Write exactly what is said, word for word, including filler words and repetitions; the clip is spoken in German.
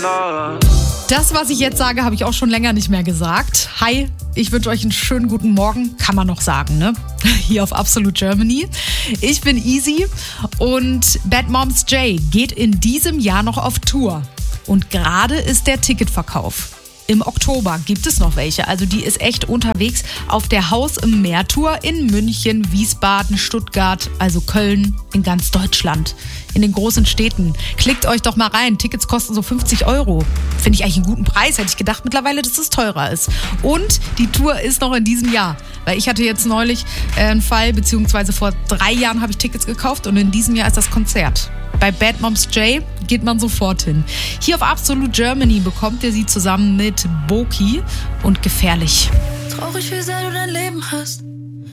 Das, was ich jetzt sage, habe ich auch schon länger nicht mehr gesagt. Hi, ich wünsche euch einen schönen guten Morgen, kann man noch sagen, ne? Hier auf Absolute Germany. Ich bin Easy und Bad Moms J geht in diesem Jahr noch auf Tour. Und gerade ist der Ticketverkauf. Im Oktober gibt es noch welche, also die ist echt unterwegs auf der Haus im Meer Tour in München, Wiesbaden, Stuttgart, also Köln, in ganz Deutschland, in den großen Städten. Klickt euch doch mal rein, Tickets kosten so fünfzig Euro. Finde ich eigentlich einen guten Preis, hätte ich gedacht mittlerweile, dass es teurer ist. Und die Tour ist noch in diesem Jahr, weil ich hatte jetzt neulich einen Fall, beziehungsweise vor drei Jahren habe ich Tickets gekauft und in diesem Jahr ist das Konzert. Bei Bad Moms J geht man sofort hin. Hier auf Absolute Germany bekommt ihr sie zusammen mit Boki und Gefährlich. Traurig, wie sehr du dein Leben hast.